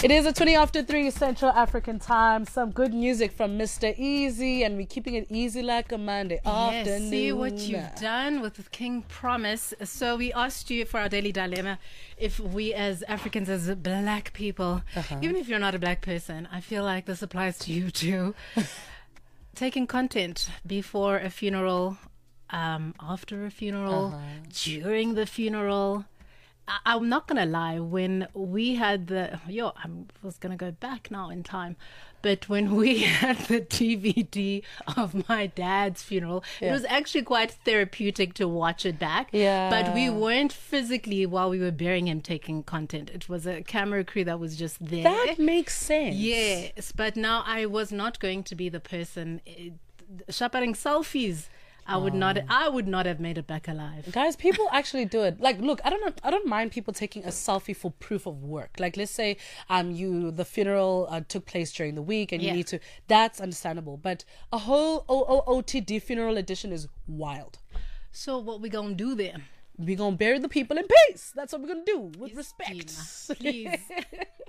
It is a 20 after 3 Central African time. Some good music from Mr. Easy, and we're keeping it easy like a Monday afternoon. See what you've done with King Promise. So we asked you for our daily dilemma if we as Africans, as black people, even if you're not a black person, I feel like this applies to you too. Taking content before a funeral, after a funeral, during the funeral. I'm not going to lie, when we had I was going to go back now in time, but when we had the DVD of my dad's funeral, it was actually quite therapeutic to watch it back. Yeah. But we weren't physically, while we were burying him, taking content. It was a camera crew that was just there. That makes sense. Yes, but now I was not going to be the person shaparing selfies. I would not have made it back alive. Guys, people actually do it. Like, look, I don't mind people taking a selfie for proof of work. Like, let's say the funeral took place during the week and you need to, that's understandable. But a whole OOTD funeral edition is wild. So what we gonna do then? We're gonna bury the people in peace. That's what we're gonna do, with respect. Please.